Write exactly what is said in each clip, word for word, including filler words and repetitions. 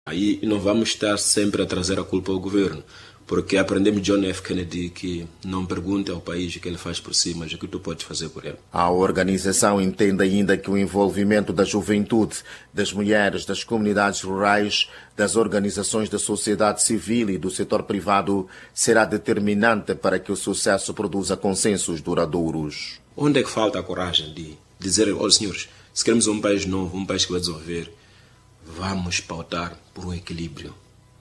Aí não vamos estar sempre a trazer a culpa ao governo, porque aprendemos John F. Kennedy que não pergunta ao país o que ele faz por si, mas o que tu podes fazer por ele. A organização entende ainda que o envolvimento da juventude, das mulheres, das comunidades rurais, das organizações da sociedade civil e do setor privado será determinante para que o sucesso produza consensos duradouros. Onde é que falta a coragem de dizer, olha senhores, se queremos um país novo, um país que vai desenvolver, vamos pautar por um equilíbrio.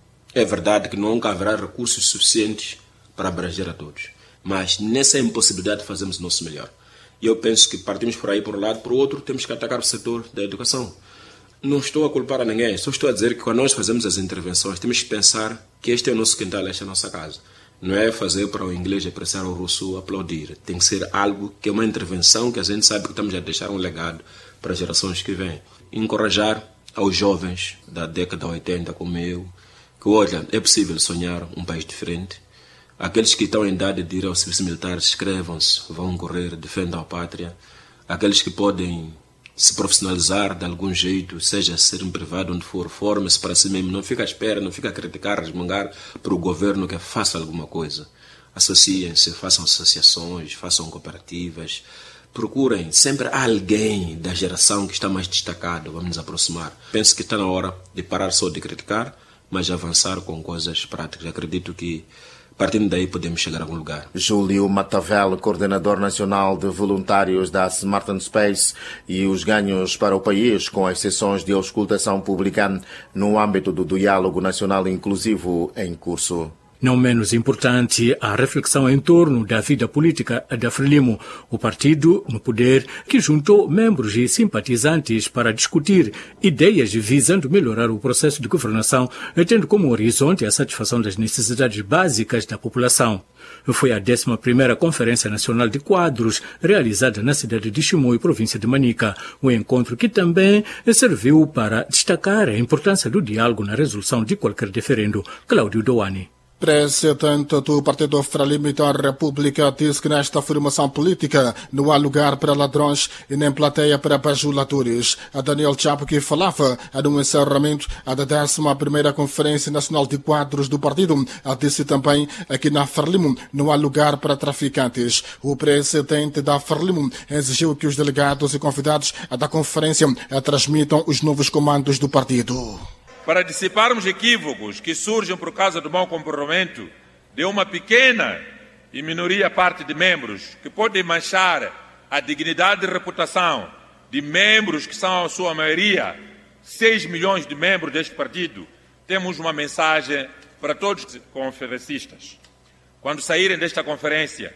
É verdade que nunca haverá recursos suficientes para abranger a todos, mas nessa impossibilidade fazemos o nosso melhor. E eu penso que partimos por aí por um lado, por outro, temos que atacar o setor da educação. Não estou a culpar a ninguém, só estou a dizer que quando nós fazemos as intervenções, temos que pensar que este é o nosso quintal, esta é a nossa casa. Não é fazer para o inglês apreciar o russo aplaudir. Tem que ser algo que é uma intervenção que a gente sabe que estamos a deixar um legado para as gerações que vêm. Encorajar aos jovens da década de oitenta como eu, que olha, é possível sonhar um país diferente. Aqueles que estão em idade de ir ao serviço militar, inscrevam-se, vão correr, defendam a pátria. Aqueles que podem se profissionalizar de algum jeito, seja ser um privado onde for, forme-se para si mesmo, não fica à espera, não fica a criticar, resmungar para o governo que faça alguma coisa. Associem-se, façam associações, façam cooperativas, procurem sempre alguém da geração que está mais destacado, vamos nos aproximar. Penso que está na hora de parar só de criticar, mas avançar com coisas práticas. Acredito que partindo daí podemos chegar a algum lugar. Júlio Matavel, coordenador nacional de voluntários da Smart and Space, e os ganhos para o país com as sessões de auscultação pública no âmbito do diálogo nacional inclusivo em curso. Não menos importante, a reflexão em torno da vida política da Frelimo, o partido no poder que juntou membros e simpatizantes para discutir ideias visando melhorar o processo de governação, tendo como horizonte a satisfação das necessidades básicas da população. Foi a décima primeira Conferência Nacional de Quadros, realizada na cidade de Chimoio, província de Manica, um encontro que também serviu para destacar a importância do diálogo na resolução de qualquer diferendo. Cláudio Doani. Presidente do Partido Frelimo da República disse que nesta formação política não há lugar para ladrões e nem plateia para bajuladores. A Daniel Chapo, que falava no encerramento da décima primeira Conferência Nacional de Quadros do partido, disse também que na Frelimo não há lugar para traficantes. O presidente da Frelimo exigiu que os delegados e convidados da conferência transmitam os novos comandos do partido. Para dissiparmos equívocos que surgem por causa do mau comportamento de uma pequena e minoria parte de membros que podem manchar a dignidade e reputação de membros que são, a sua maioria, seis milhões de membros deste partido, temos uma mensagem para todos os conferencistas. Quando saírem desta conferência,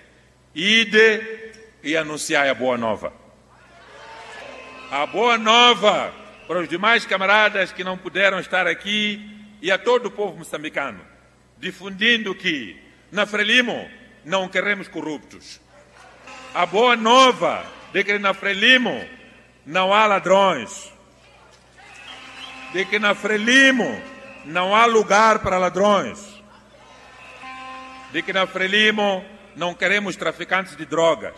ide e anunciai a boa nova. A boa nova para os demais camaradas que não puderam estar aqui e a todo o povo moçambicano, difundindo que na Frelimo não queremos corruptos. A boa nova de que na Frelimo não há ladrões, de que na Frelimo não há lugar para ladrões, de que na Frelimo não queremos traficantes de drogas.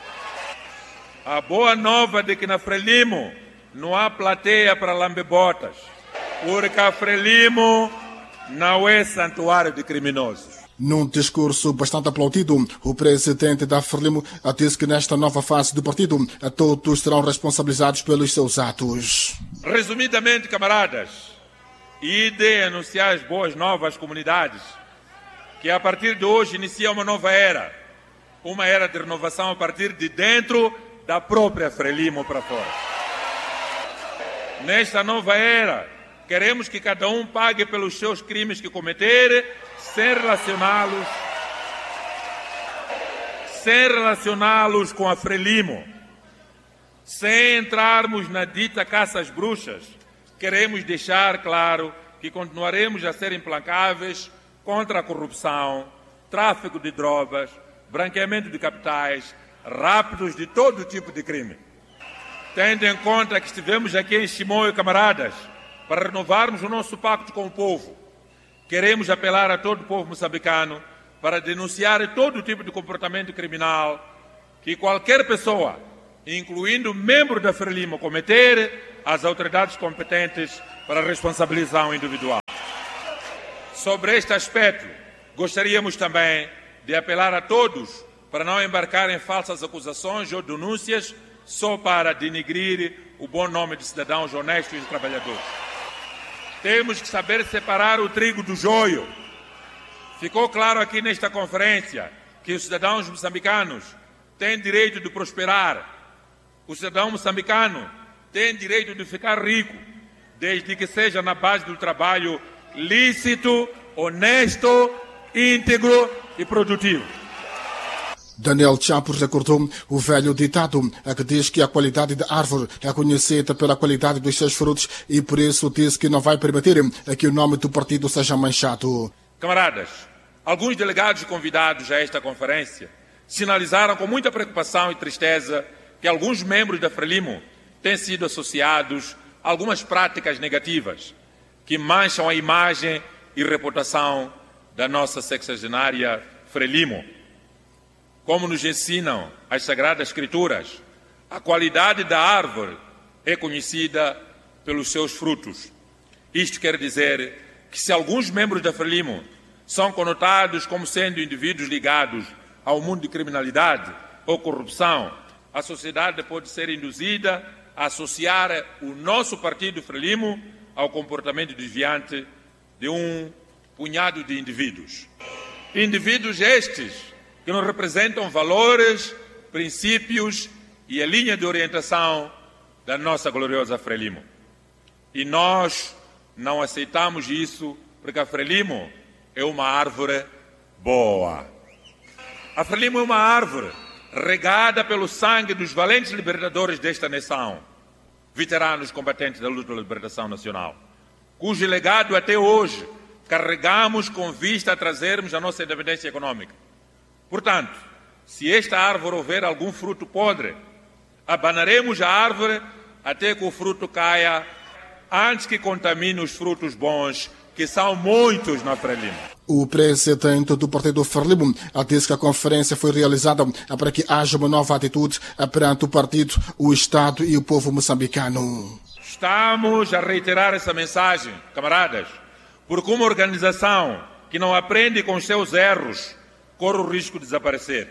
A boa nova de que na Frelimo não há plateia para lambebotas, porque a Frelimo não é santuário de criminosos. Num discurso bastante aplaudido, o presidente da Frelimo disse que nesta nova fase do partido, todos serão responsabilizados pelos seus atos. Resumidamente, camaradas, ide anunciar as boas novas comunidades, que a partir de hoje inicia uma nova era, uma era de renovação a partir de dentro da própria Frelimo para fora. Nesta nova era, queremos que cada um pague pelos seus crimes que cometer, sem relacioná-los, sem relacioná-los com a Frelimo. Sem entrarmos na dita caça às bruxas, queremos deixar claro que continuaremos a ser implacáveis contra a corrupção, tráfico de drogas, branqueamento de capitais, raptos de todo tipo de crime. Tendo em conta que estivemos aqui em Chimoio, camaradas, para renovarmos o nosso pacto com o povo, queremos apelar a todo o povo moçambicano para denunciar todo tipo de comportamento criminal que qualquer pessoa, incluindo membro da Frelimo, cometer, às autoridades competentes para a responsabilização individual. Sobre este aspecto, gostaríamos também de apelar a todos para não embarcar em falsas acusações ou denúncias só para denigrir o bom nome de cidadãos honestos e trabalhadores. Temos que saber separar o trigo do joio. Ficou claro aqui nesta conferência que os cidadãos moçambicanos têm direito de prosperar. O cidadão moçambicano tem direito de ficar rico, desde que seja na base do trabalho lícito, honesto, íntegro e produtivo. Daniel Chapo recordou o velho ditado a que diz que a qualidade da árvore é conhecida pela qualidade dos seus frutos e por isso disse que não vai permitir que o nome do partido seja manchado. Camaradas, alguns delegados convidados a esta conferência sinalizaram com muita preocupação e tristeza que alguns membros da Frelimo têm sido associados a algumas práticas negativas que mancham a imagem e reputação da nossa sexagenária Frelimo. Como nos ensinam as Sagradas Escrituras, a qualidade da árvore é conhecida pelos seus frutos. Isto quer dizer que se alguns membros da Frelimo são conotados como sendo indivíduos ligados ao mundo de criminalidade ou corrupção, a sociedade pode ser induzida a associar o nosso partido Frelimo ao comportamento desviante de um punhado de indivíduos. Indivíduos estes que não representam valores, princípios e a linha de orientação da nossa gloriosa Frelimo. E nós não aceitamos isso porque a Frelimo é uma árvore boa. A Frelimo é uma árvore regada pelo sangue dos valentes libertadores desta nação, veteranos combatentes da luta pela libertação nacional, cujo legado até hoje carregamos com vista a trazermos a nossa independência econômica. Portanto, se esta árvore houver algum fruto podre, abanaremos a árvore até que o fruto caia antes que contamine os frutos bons, que são muitos na Frelimo. O presidente do partido Frelimo disse que a conferência foi realizada para que haja uma nova atitude perante o partido, o Estado e o povo moçambicano. Estamos a reiterar essa mensagem, camaradas, porque uma organização que não aprende com os seus erros corre o risco de desaparecer.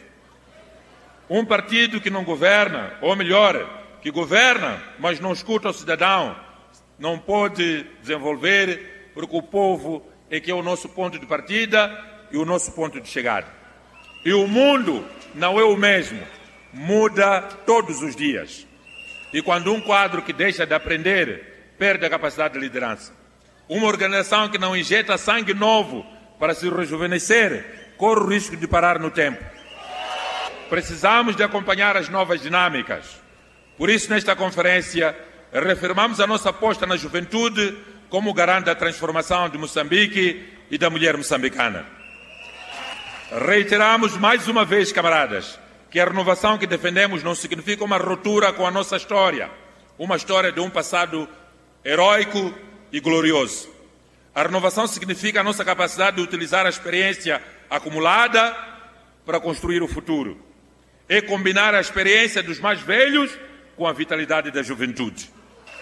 Um partido que não governa, ou melhor, que governa, mas não escuta o cidadão, não pode desenvolver, porque o povo é que é o nosso ponto de partida e o nosso ponto de chegada. E o mundo não é o mesmo, muda todos os dias. E quando um quadro que deixa de aprender, perde a capacidade de liderança. Uma organização que não injeta sangue novo para se rejuvenescer, corre o risco de parar no tempo. Precisamos de acompanhar as novas dinâmicas. Por isso, nesta conferência, reafirmamos a nossa aposta na juventude como garante da transformação de Moçambique e da mulher moçambicana. Reiteramos mais uma vez, camaradas, que a renovação que defendemos não significa uma ruptura com a nossa história, uma história de um passado heróico e glorioso. A renovação significa a nossa capacidade de utilizar a experiência acumulada para construir o futuro. É combinar a experiência dos mais velhos com a vitalidade da juventude.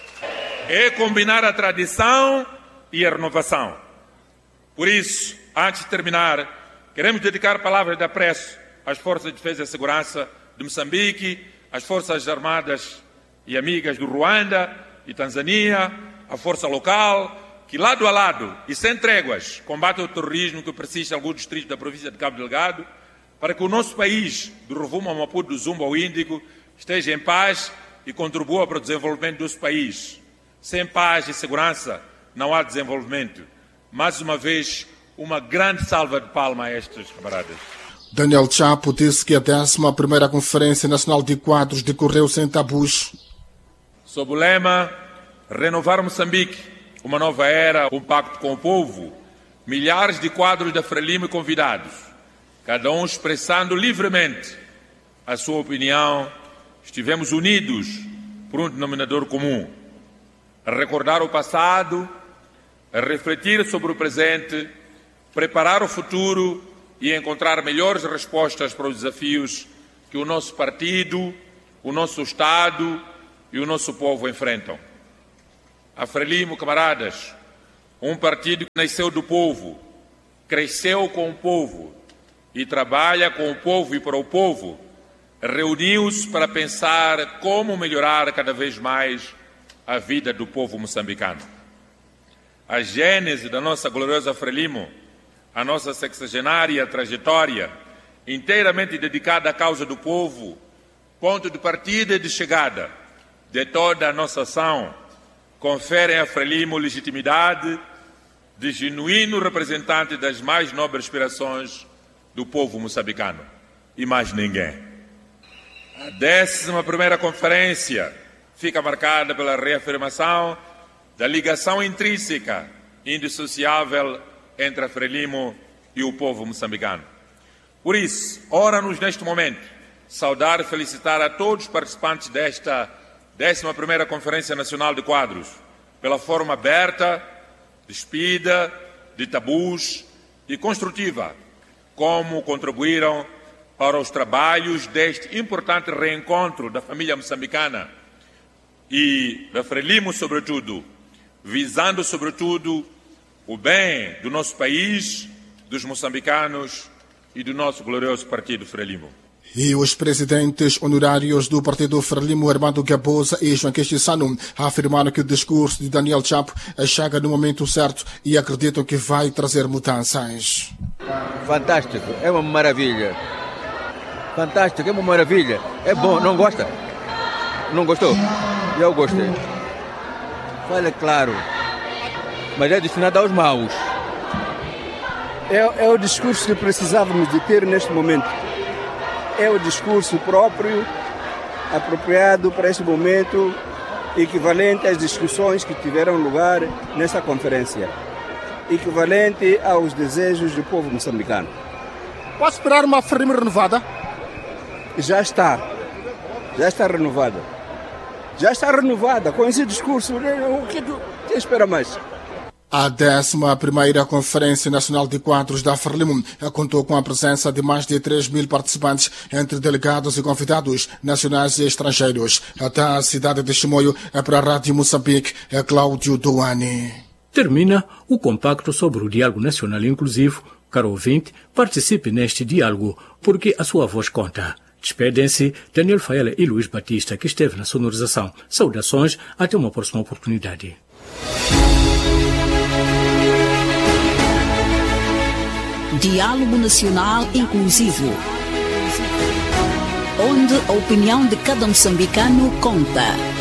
É combinar a tradição e a renovação. Por isso, antes de terminar, queremos dedicar palavras de apreço às Forças de Defesa e Segurança de Moçambique, às Forças Armadas e amigas do Ruanda e Tanzânia, à Força Local, que lado a lado e sem tréguas combate o terrorismo que persiste em alguns distritos da província de Cabo Delgado, para que o nosso país, do Rovuma ao Maputo, do Zumba ao Índico, esteja em paz e contribua para o desenvolvimento do nosso país. Sem paz e segurança não há desenvolvimento. Mais uma vez, uma grande salva de palmas a estes camaradas. Daniel Chapo disse que a décima primeira Conferência Nacional de Quadros decorreu sem tabus. Sob o lema Renovar Moçambique, uma nova era, um pacto com o povo, milhares de quadros da Frelimo convidados, cada um expressando livremente a sua opinião, estivemos unidos por um denominador comum, a recordar o passado, a refletir sobre o presente, preparar o futuro e encontrar melhores respostas para os desafios que o nosso partido, o nosso Estado e o nosso povo enfrentam. A Frelimo, camaradas, um partido que nasceu do povo, cresceu com o povo e trabalha com o povo e para o povo, reuniu-se para pensar como melhorar cada vez mais a vida do povo moçambicano. A gênese da nossa gloriosa Frelimo, a nossa sexagenária trajetória, inteiramente dedicada à causa do povo, ponto de partida e de chegada de toda a nossa ação, conferem a Frelimo legitimidade de genuíno representante das mais nobres aspirações do povo moçambicano. E mais ninguém. A décima primeira conferência fica marcada pela reafirmação da ligação intrínseca, indissociável entre a Frelimo e o povo moçambicano. Por isso, ora-nos neste momento saudar e felicitar a todos os participantes desta décima primeira Conferência Nacional de Quadros, pela forma aberta, despida, de tabus e construtiva, como contribuíram para os trabalhos deste importante reencontro da família moçambicana e da Frelimo, sobretudo, visando, sobretudo, o bem do nosso país, dos moçambicanos e do nosso glorioso partido Frelimo. E os presidentes honorários do partido Frelimo, Armando Gabosa e João Queixissano, afirmaram que o discurso de Daniel Chapo chega no momento certo e acreditam que vai trazer mudanças. Fantástico, é uma maravilha. Fantástico, é uma maravilha. É bom, não gosta? Não gostou? Eu gostei. Fala claro. Mas é destinado aos maus. É, é o discurso que precisávamos de ter neste momento. É o discurso próprio, apropriado para este momento, equivalente às discussões que tiveram lugar nesta conferência, equivalente aos desejos do povo moçambicano. Pode esperar uma Frelimo renovada? Já está, já está renovada. Já está renovada com esse discurso. O que tu quem espera mais? A décima primeira Conferência Nacional de Quadros da Frelimo contou com a presença de mais de três mil participantes, entre delegados e convidados nacionais e estrangeiros. Até a cidade de Chimoio, para a Rádio Moçambique, é Cláudio Doane. Termina o compacto sobre o diálogo nacional inclusivo. Caro ouvinte, participe neste diálogo, porque a sua voz conta. Despedem-se Daniel Faela e Luís Batista, que esteve na sonorização. Saudações, até uma próxima oportunidade. Diálogo Nacional Inclusivo, onde a opinião de cada moçambicano conta.